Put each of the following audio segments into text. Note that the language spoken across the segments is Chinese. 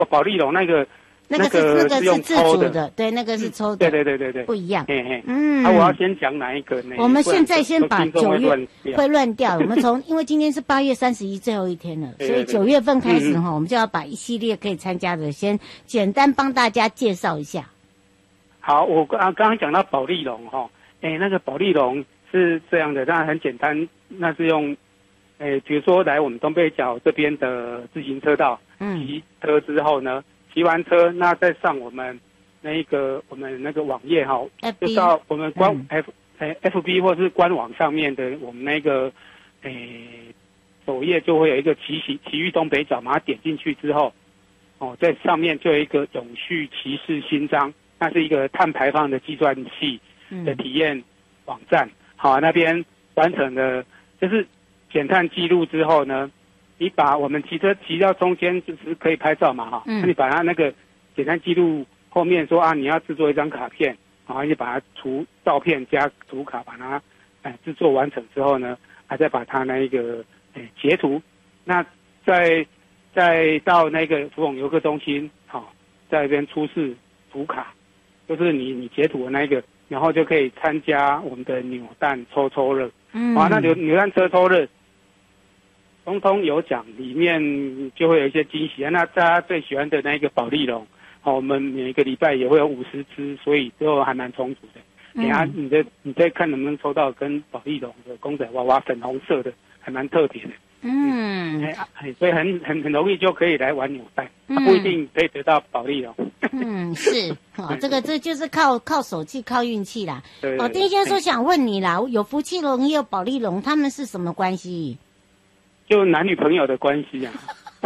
保利龙那个是用自主的，对，那个是抽的， 对， 不一样。 我要先讲哪一个呢？ 我们现在先把9月会乱掉。我们因为今天是8月31最后一天了，所以9月份开始我们就要把一系列可以参加的先简单帮大家介绍一下。 好，我刚刚讲到保利龙那个保利龙是这样的，当然很简单，那是用比如说来我们东北角这边的自行车道，骑车之后呢，骑完车，那再上我们那个网页就到我们FB 或是官网上面的我们那个首页就会有一个骑育东北角，把它点进去之后，在上面就有一个永续骑士勋章，那是一个碳排放的计算器的体验网站。好，那边完成了就是减碳记录之后呢，你把我们骑车骑到中间就是可以拍照嘛那你把它那个减碳记录后面说你要制作一张卡片，然后你把它照片加图卡把它制作完成之后呢，再把它那一个截图，那再到那个福永游客中心在那边出示图卡，就是你截图的那个，然后就可以参加我们的扭蛋抽乐。那扭蛋抽乐通通有奖，里面就会有一些惊喜那大家最喜欢的那个保利龙，我们每个礼拜也会有50只，所以都还蛮充足的。你再看能不能抽到跟保利龙的公仔娃娃粉红色的，还蛮特别的。所以很容易就可以来玩扭蛋，不一定可以得到保利龙。 是这就是靠手气靠运气啦。丁先生想问你啦，有福气龙也有保利龙，他们是什么关系？ 就男女朋友的关系啊。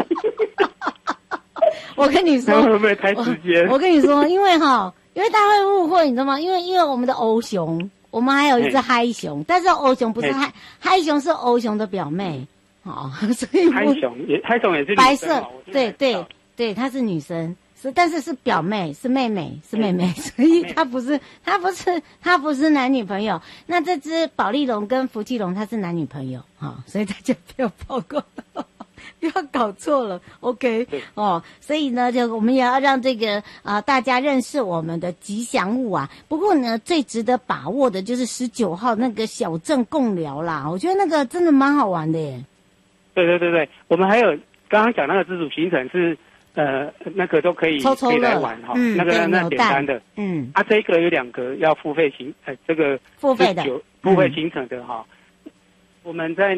我跟你说， 会不会太直接？ 我跟你说，因为大家会误会，你知道吗？因为我们的欧熊，我们还有一只嗨熊，但是欧熊不是嗨熊是欧熊的表妹，所以嗨熊也是白色，对，她是女生，但是是表妹，是妹妹，所以她不是男女朋友。那这只保利龙跟福气龙它是男女朋友所以大家不要曝光。不要搞错了 ，OK 所以呢，就我们也要让这个大家认识我们的吉祥物啊。不过呢，最值得把握的就是19号那个小镇共聊啦，我觉得那个真的蛮好玩的耶。 对，我们还有刚刚讲那个自主行程是那个都可以抽可以来玩那简单的这个有2个要付费这个付费的付费行程的我们在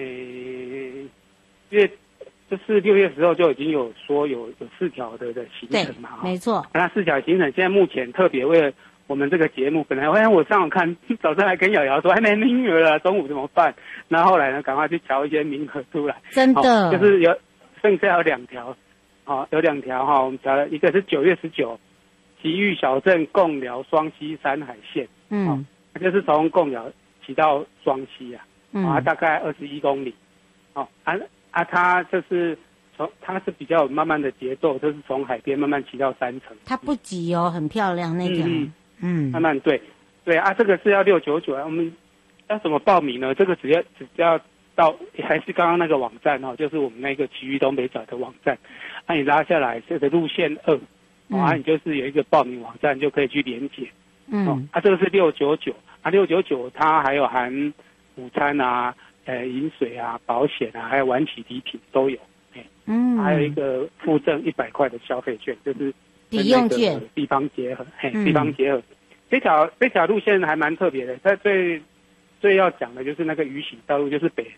就是6月10号就已经有说有4条的行程嘛没错。 那4条行程现在目前特别为了我们这个节目，本来我上网看早上还跟瑶瑶说还没名额了，中午怎么办？然后后来呢，赶快去调一些名额出来。 真的， 就是剩下有2条，有2条我们调了，一个是9月19，奇遇小镇贡寮双溪山海线，就是从贡寮骑到双溪大概21公里，它就是它是比较慢慢的节奏，就是从海边慢慢骑到山城。它不急很漂亮那条。 慢慢对这个是要699我们要怎么报名呢？这个只要到还是刚刚那个网站就是我们那个奇遇东北角的网站，你拉下来这个路线2，你就是有一个报名网站就可以去连结。这个是699，699它还有含午餐饮水保险还有晚起礼品都有，还有一个附赠100块的消费券，就是抵用券， 地方结合，地方结合。这条路线还蛮特别的，它最要讲的就是那个鱼行道路，就是北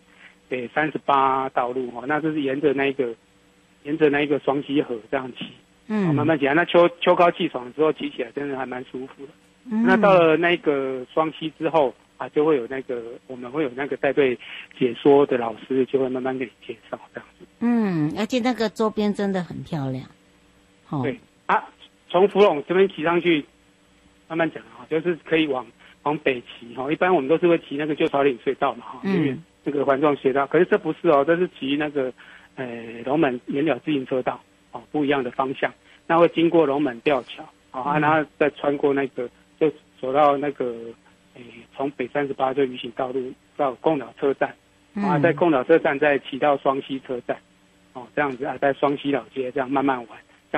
38道路那就是沿着那个双溪河这样骑，慢慢骑。那秋高气爽之后骑起来真的还蛮舒服的。那到了那个双溪之后就会有我们会有那个带队解说的老师，就会慢慢给你介绍这样子。 而且那个周边真的很漂亮。 对从福隆这边骑上去，慢慢讲就是可以往北骑一般我们都是会骑那个旧草岭隧道嘛那个环状隧道，可是这不是这是骑那个龙门原了自行车道不一样的方向，那会经过龙门吊桥然后再穿过那个就走到那个从北38就鱼行道路到贡寮车站，在贡寮车站再骑到双溪车站，这样子在双溪老街这样慢慢玩。